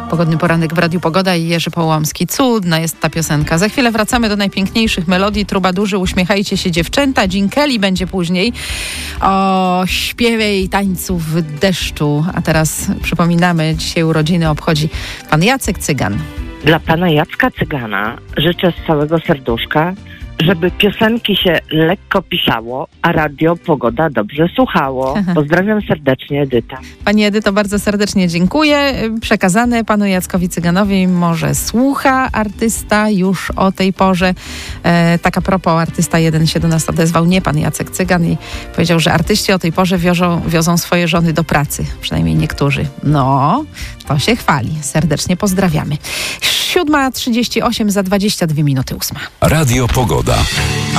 Pogodny poranek w Radiu Pogoda i Jerzy Połomski. Cudna jest ta piosenka. Za chwilę wracamy do najpiękniejszych melodii. Trubadurzy, uśmiechajcie się dziewczęta. Dziękeli będzie później o śpiewie i tańcu w deszczu. A teraz przypominamy, dzisiaj urodziny obchodzi pan Jacek Cygan. Dla pana Jacka Cygana życzę z całego serduszka, żeby piosenki się lekko pisało, a Radio Pogoda dobrze słuchało. Pozdrawiam serdecznie, Edyta. Pani Edyto, bardzo serdecznie dziękuję. Przekazane panu Jackowi Cyganowi, może słucha artysta już o tej porze. Tak a propos, artysta jeden się do nas odezwał, nie pan Jacek Cygan, i powiedział, że artyści o tej porze wiozą swoje żony do pracy. Przynajmniej niektórzy. No, to się chwali. Serdecznie pozdrawiamy. 7:38, za 22 minuty 8. Radio Pogoda.